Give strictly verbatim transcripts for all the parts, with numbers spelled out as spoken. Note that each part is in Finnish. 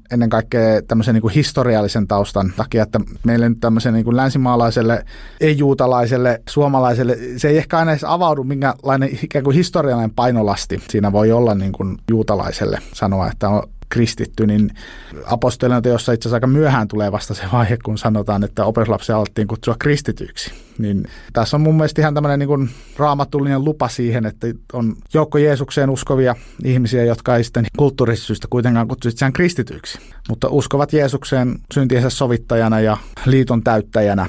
ennen kaikkea tämmöisen niin kuin historiallisen taustan takia, että meille nyt tämmöisen niin kuin länsimaalaiselle, ei-juutalaiselle, suomalaiselle, se ei ehkä aina edes avaudu, minkälainen ikään kuin historiallinen painolasti siinä voi olla niin kuin juutalaiselle sanoa, että on kristitty, niin apostolien teossa itse asiassa aika myöhään tulee vasta se vaihe, kun sanotaan, että opetuslapsia alettiin kutsua kristityiksi. Niin tässä on mun mielestä ihan tämmöinen niin kuin raamatullinen lupa siihen, että on joukko Jeesukseen uskovia ihmisiä, jotka ei sitten kulttuurisista syistä kuitenkaan kutsu itseään kristityiksi, mutta uskovat Jeesukseen syntiensä sovittajana ja liiton täyttäjänä.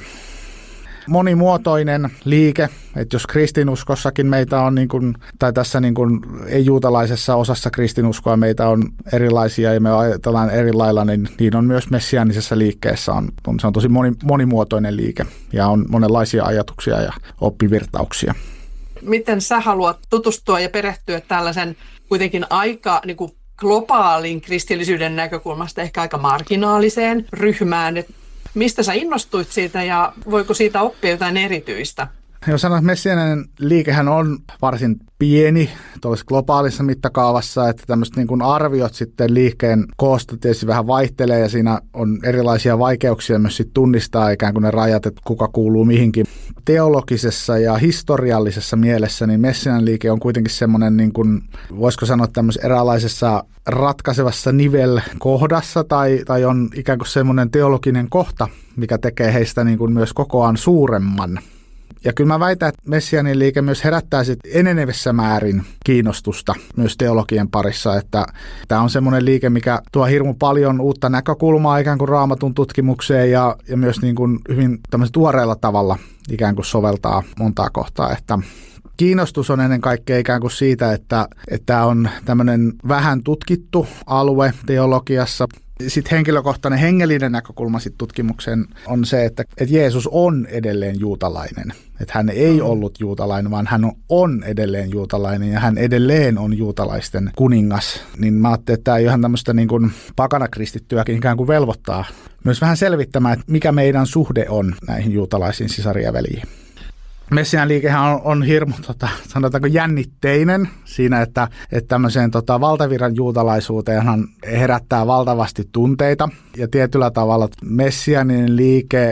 Monimuotoinen liike, että jos kristinuskossakin meitä on, niin kuin, tai tässä niin kuin ei-juutalaisessa osassa kristinuskoa meitä on erilaisia ja me ajatellaan eri lailla, niin, niin on myös messiaanisessa liikkeessä. On, on, se on tosi moni, monimuotoinen liike ja on monenlaisia ajatuksia ja oppivirtauksia. Miten sä haluat tutustua ja perehtyä tällaisen kuitenkin aika niin kuin globaalin kristillisyyden näkökulmasta ehkä aika marginaaliseen ryhmään? Mistä sä innostuit siitä ja voiko siitä oppia jotain erityistä? Jos sanotaan, että messiaaninen liikehän on varsin pieni tuollaisessa globaalissa mittakaavassa, että tämmöiset niin kuin arviot sitten liikkeen koosta tietysti vähän vaihtelee ja siinä on erilaisia vaikeuksia myös sitten tunnistaa ikään kuin ne rajat, että kuka kuuluu mihinkin. Teologisessa ja historiallisessa mielessä niin messiaaninen liike on kuitenkin semmoinen, niin kuin, voisiko sanoa tämmöisessä eräänlaisessa ratkaisevassa nivelkohdassa tai, tai on ikään kuin semmoinen teologinen kohta, mikä tekee heistä niin kuin myös kokoaan suuremman. Ja kyllä mä väitän, että messiaaninen liike myös herättää sitten enenevässä määrin kiinnostusta myös teologian parissa, että tämä on semmoinen liike, mikä tuo hirmu paljon uutta näkökulmaa ikään kuin Raamatun tutkimukseen ja, ja myös niin kuin hyvin tämmöisellä tuoreella tavalla ikään kuin soveltaa montaa kohtaa, että kiinnostus on ennen kaikkea ikään kuin siitä, että tämä on tämmöinen vähän tutkittu alue teologiassa. Sitten henkilökohtainen hengellinen näkökulma sit tutkimukseen on se, että, että Jeesus on edelleen juutalainen. Että hän ei ollut juutalainen, vaan hän on edelleen juutalainen ja hän edelleen on juutalaisten kuningas. Niin mä ajattelin, että tämä ihan tämmöistä niin kuin pakanakristittyäkin ikään kuin velvoittaa myös vähän selvittämään, että mikä meidän suhde on näihin juutalaisiin sisariin ja veljiin. Messiaan liikehän on, on hirmu, tota, sanotaanko jännitteinen siinä, että, että tämmöiseen tota, valtavirran juutalaisuuteenhan herättää valtavasti tunteita. Ja tietyllä tavalla messiaaninen liike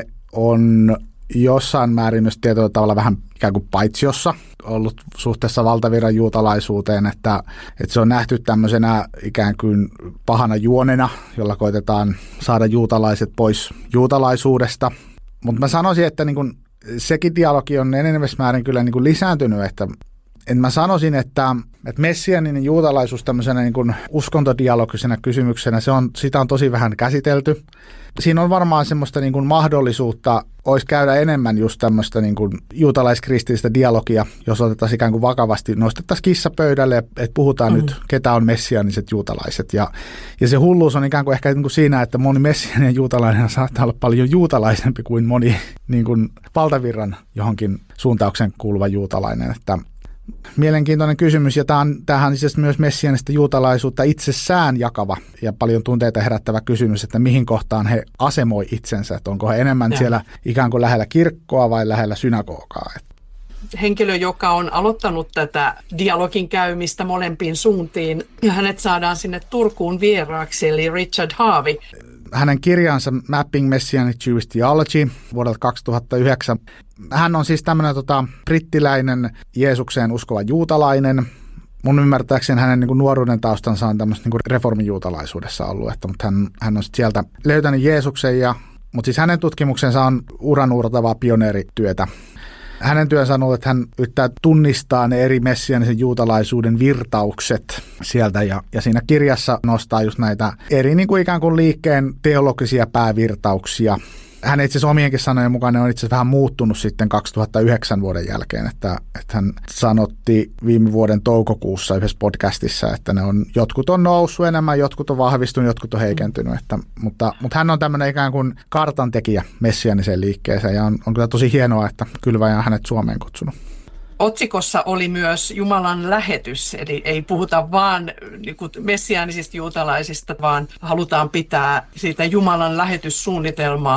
on jossain määrin myös tietyllä tavalla vähän ikään kuin paitsiossa ollut suhteessa valtavirran juutalaisuuteen, että, että se on nähty tämmöisenä ikään kuin pahana juonena, jolla koitetaan saada juutalaiset pois juutalaisuudesta. Mutta mä sanoisin, että niin kun sekin dialogi on enenevässä määrin kyllä niin kuin lisääntynyt, että, että mä sanoisin, että, että messiaaninen juutalaisuus tämmöisenä niin kuin uskontodialogisena kysymyksenä, se on, sitä on tosi vähän käsitelty. Siinä on varmaan semmoista niin kuin mahdollisuutta, olisi käydä enemmän just tämmöistä niin kuin juutalaiskristillistä dialogia, jos otettaisiin ikään kuin vakavasti, nostettaisiin kissa pöydälle, että puhutaan mm-hmm. nyt, ketä on messiaaniset juutalaiset. Ja, ja se hulluus on ikään kuin ehkä niin kuin siinä, että moni messiaaninen juutalainen saattaa olla paljon juutalaisempi kuin moni niin kuin valtavirran johonkin suuntauksen kuuluva juutalainen, että mielenkiintoinen kysymys, ja tämähän on siis myös messiaanista juutalaisuutta itsessään jakava ja paljon tunteita herättävä kysymys, että mihin kohtaan he asemoi itsensä, että onko he enemmän ja. siellä ikään kuin lähellä kirkkoa vai lähellä synagogaa. Henkilö, joka on aloittanut tätä dialogin käymistä molempiin suuntiin, ja hänet saadaan sinne Turkuun vieraaksi, eli Richard Harvey. Hänen kirjansa Mapping Messianic Jewish Theology vuodelta kaksituhattayhdeksän. Hän on siis tämmöinen tota, brittiläinen Jeesukseen uskova juutalainen. Mun ymmärtääkseni hänen niin kuin nuoruuden taustansa on tämmöistä niin kuin reformijuutalaisuudessa ollut, että, mutta hän, hän on sieltä löytänyt Jeesuksen, ja, mutta siis hänen tutkimuksensa on uranuurtavaa pioneerityötä. Hänen työnsä on ollut, että hän yrittää tunnistaa ne eri messiaanisen juutalaisuuden virtaukset sieltä, ja, ja siinä kirjassa nostaa just näitä eri niin kuin ikään kuin liikkeen teologisia päävirtauksia. Hän itse asiassa omienkin sanojen mukaan ne on itse asiassa vähän muuttunut sitten kaksituhattayhdeksän vuoden jälkeen, että, että hän sanotti viime vuoden toukokuussa yhdessä podcastissa, että ne on, jotkut on noussut enemmän, jotkut on vahvistunut, jotkut on heikentynyt, että, mutta, mutta hän on tämmöinen ikään kuin kartantekijä messiaaniseen liikkeeseen, ja on, on kyllä tosi hienoa, että Kylväjä on hänet Suomeen kutsunut. Otsikossa oli myös Jumalan lähetys, eli ei puhuta vaan niin kuin messiaanisista juutalaisista, vaan halutaan pitää siitä Jumalan lähetyssuunnitelmaa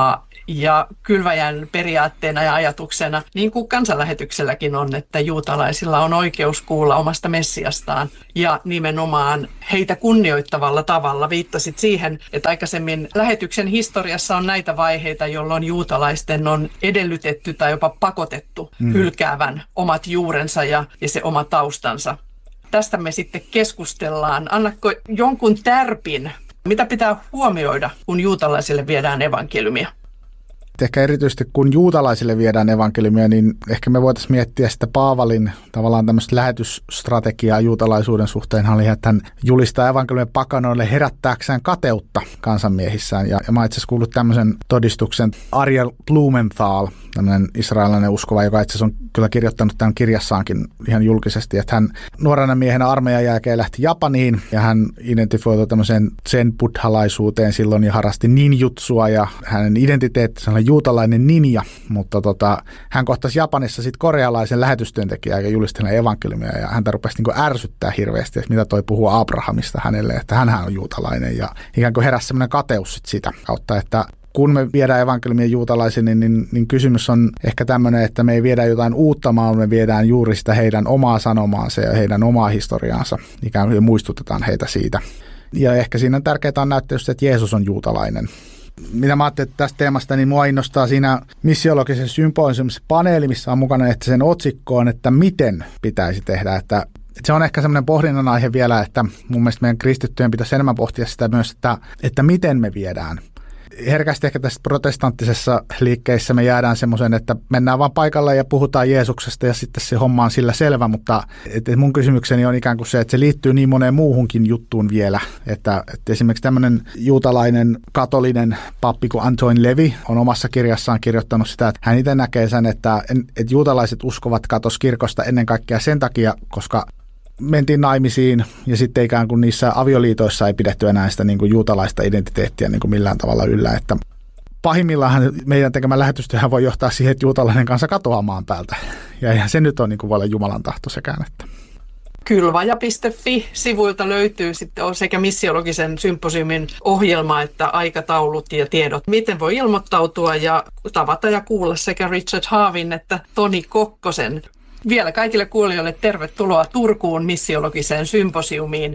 Ja kylväjän periaatteena ja ajatuksena, niin kuin kansanlähetykselläkin on, että juutalaisilla on oikeus kuulla omasta Messiastaan ja nimenomaan heitä kunnioittavalla tavalla. Viittasit siihen, että aikaisemmin lähetyksen historiassa on näitä vaiheita, jolloin juutalaisten on edellytetty tai jopa pakotettu mm. hylkäävän omat juurensa ja, ja se oma taustansa. Tästä me sitten keskustellaan. Annatko jonkun tärpin, mitä pitää huomioida, kun juutalaisille viedään evankeliumia? Ehkä erityisesti kun juutalaisille viedään evankeliumia, niin ehkä me voitaisiin miettiä sitä Paavalin tavallaan tämmöistä lähetysstrategiaa juutalaisuuden suhteen, oli, että hän julistaa evankeliumin pakanoille herättääkseen kateutta kansanmiehissään. Ja, ja mä itse asiassa kuullut tämmöisen todistuksen Ariel Blumenthal, tämmöinen israelilainen uskova, joka itse asiassa on kyllä kirjoittanut tämän kirjassaankin ihan julkisesti, että hän nuorena miehenä armeijan jälkeen lähti Japaniin ja hän identifioitui tämmöiseen zen-buddhalaisuuteen silloin ja harrasti ninjutsua ja hänen identiteettinsä oli juutalainen ninja, mutta tota, hän kohtasi Japanissa sitten korealaisen lähetystyöntekijän ja julisteli evankeliumia ja häntä rupesi niin kuin ärsyttää hirveästi, että mitä toi puhuu Abrahamista hänelle, että hänhän on juutalainen ja ikään kuin heräsi semmoinen kateus sit sitä kautta, että kun me viedään evankeliumia juutalaisille, niin, niin, niin kysymys on ehkä tämmöinen, että me ei viedä jotain uutta, vaan me viedään juuri sitä heidän omaa sanomaansa ja heidän omaa historiaansa, ikään kuin muistutetaan heitä siitä. Ja ehkä siinä tärkeää on näyttää just, että Jeesus on juutalainen. Mitä mä ajattelin tästä teemasta, niin mua innostaa siinä missiologisen symposiumissa paneeli, missä on mukana, että sen otsikko on, että miten pitäisi tehdä, että se on ehkä semmoinen pohdinnan aihe vielä, että mun mielestä meidän kristittyjen pitäisi enemmän pohtia sitä myös, että, että miten me viedään. Herkästi ehkä tässä protestanttisessa liikkeessä me jäädään semmoisen, että mennään vaan paikalle ja puhutaan Jeesuksesta ja sitten se homma on sillä selvä, mutta et, et mun kysymykseni on ikään kuin se, että se liittyy niin moneen muuhunkin juttuun vielä, että, että esimerkiksi tämmöinen juutalainen katolinen pappi kuin Antoine Levi on omassa kirjassaan kirjoittanut sitä, että hän itse näkee sen, että, että juutalaiset uskovat katos kirkosta ennen kaikkea sen takia, koska mentiin naimisiin ja sitten ikään kuin niissä avioliitoissa ei pidetty enää sitä niin kuin juutalaista identiteettiä niin kuin millään tavalla yllä. Että pahimmillaan meidän tekemä lähetystyöhän voi johtaa siihen, että juutalainen kansa katoaa maan päältä. Ja eihän se nyt ole niin kuin voi olla Jumalan tahto sekään. Että. Kylvaja piste fi-sivuilta löytyy sitten sekä missiologisen symposiumin ohjelma että aikataulut ja tiedot, miten voi ilmoittautua ja tavata ja kuulla sekä Richard Haavin että Toni Kokkosen. Vielä kaikille kuulijoille tervetuloa Turkuun missiologiseen symposiumiin.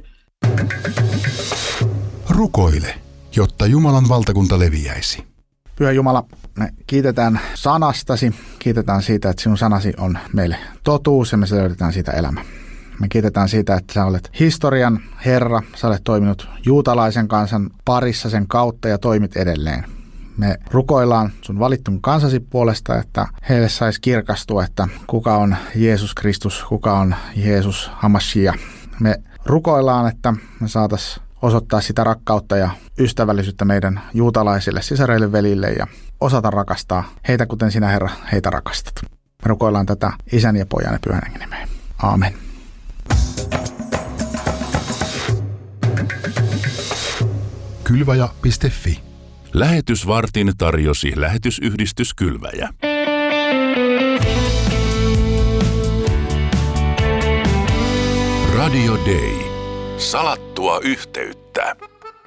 Rukoile, jotta Jumalan valtakunta leviäisi. Pyhä Jumala, me kiitetään sanastasi, kiitetään siitä, että sinun sanasi on meille totuus ja me löydetään siitä elämä. Me kiitetään siitä, että sä olet historian Herra, sä olet toiminut juutalaisen kansan parissa sen kautta ja toimit edelleen. Me rukoillaan sun valittun kansasi puolesta, että heille saisi kirkastua, että kuka on Jeesus Kristus, kuka on Jeesus Hamashiach. Me rukoillaan, että me saataisiin osoittaa sitä rakkautta ja ystävällisyyttä meidän juutalaisille sisareille velille ja osata rakastaa heitä, kuten sinä Herra heitä rakastat. Me rukoillaan tätä Isän ja Pojan ja Pyhän Hengen nimeen. Aamen. Kylvaja piste fi. Lähetysvartin tarjosi lähetysyhdistys Kylväjä. Radio Day. Salattua yhteyttä.